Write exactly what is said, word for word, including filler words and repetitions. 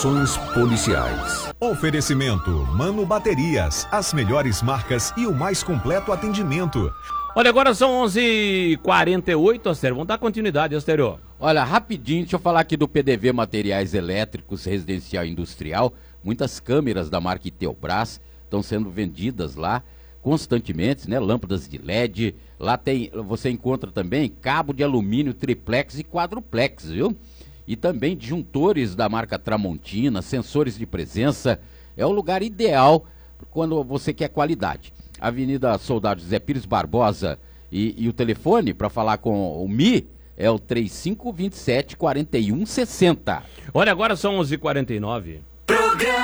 Policiais. Oferecimento Mano Baterias, as melhores marcas e o mais completo atendimento. Olha, agora são onze e quarenta e oito, Astério. Vamos dar continuidade, Astério. Olha, rapidinho, deixa eu falar aqui do P D V Materiais Elétricos Residencial e Industrial. Muitas câmeras da marca Itelbras estão sendo vendidas lá constantemente, né? Lâmpadas de L E D. Lá tem, você encontra também cabo de alumínio triplex e quadruplex, viu? E também disjuntores da marca Tramontina, sensores de presença. É o lugar ideal quando você quer qualidade. Avenida Soldado José Pires Barbosa e, e o telefone para falar com o Mi é o três cinco dois sete, quatro um seis zero. Olha, agora são onze e quarenta e nove.